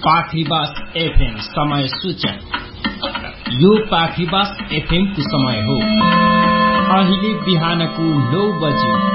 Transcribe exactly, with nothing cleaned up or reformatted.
पाखरीबास FM समय सूचन। यो पाखरीबास FM को समय हो अहिले बिहानको नौ बजे।